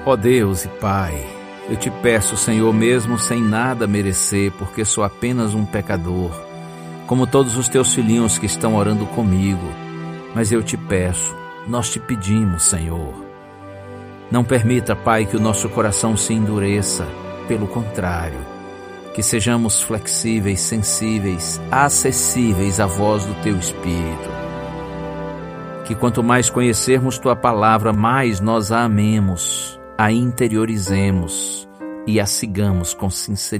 Ó Deus e Pai, eu te peço, Senhor, mesmo sem nada merecer, porque sou apenas um pecador, como todos os teus filhinhos que estão orando comigo, mas eu te peço, nós te pedimos, Senhor, não permita, Pai, que o nosso coração se endureça, pelo contrário, que sejamos flexíveis, sensíveis, acessíveis à voz do teu Espírito. Que quanto mais conhecermos tua palavra, mais nós a amemos, a interiorizemos e a sigamos com sinceridade.